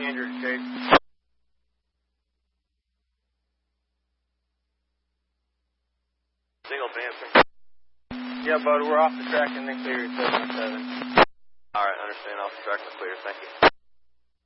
Andrew to Chase. Single answer. Yeah, bud, we're off the track and then clear 717. Alright, understand. Off the track and clear. Thank you.